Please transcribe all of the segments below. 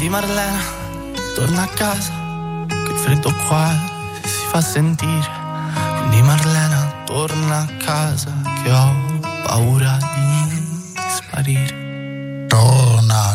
Quindi Marlena, torna a casa, che freddo qua si fa sentire. Quindi Marlena, torna a casa, che ho paura di sparire. Torna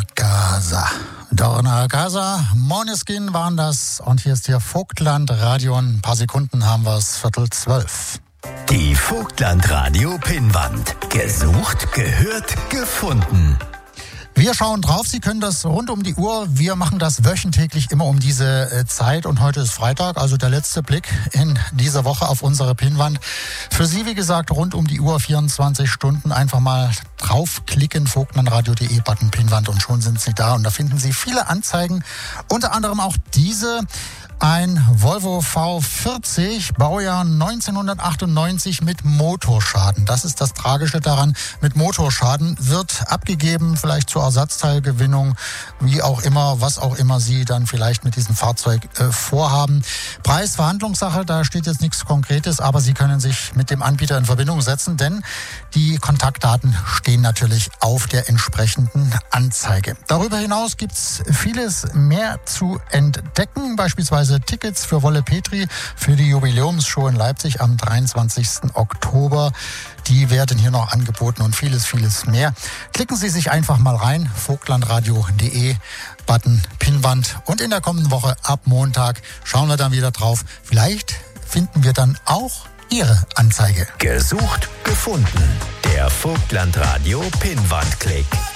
a casa, Måneskin waren das. Und hier ist hier Vogtland Radio. In ein paar Sekunden haben wir es 11:45. Die Vogtland Radio Pinnwand. Gesucht, gehört, gefunden. Wir schauen drauf, Sie können das rund um die Uhr. Wir machen das wöchentlich immer um diese Zeit und heute ist Freitag, also der letzte Blick in dieser Woche auf unsere Pinnwand. Für Sie, wie gesagt, rund um die Uhr, 24 Stunden, einfach mal draufklicken, vogtlandradio.de, Button Pinnwand und schon sind Sie da. Und da finden Sie viele Anzeigen, unter anderem auch diese. Ein Volvo V40, Baujahr 1998 mit Motorschaden. Das ist das Tragische daran. Mit Motorschaden wird abgegeben, vielleicht zur Ersatzteilgewinnung, wie auch immer, was auch immer Sie dann vielleicht mit diesem Fahrzeug vorhaben. Preis, Verhandlungssache, da steht jetzt nichts Konkretes, aber Sie können sich mit dem Anbieter in Verbindung setzen, denn die Kontaktdaten stehen natürlich auf der entsprechenden Anzeige. Darüber hinaus gibt's vieles mehr zu entdecken, beispielsweise Tickets für Wolle Petri für die Jubiläumsshow in Leipzig am 23. Oktober. Die werden hier noch angeboten und vieles mehr. Klicken Sie sich einfach mal rein, vogtlandradio.de, Button Pinnwand. Und in der kommenden Woche ab Montag schauen wir dann wieder drauf. Vielleicht finden wir dann auch Ihre Anzeige. Gesucht, gefunden. Der Vogtland Radio Pinnwandklick.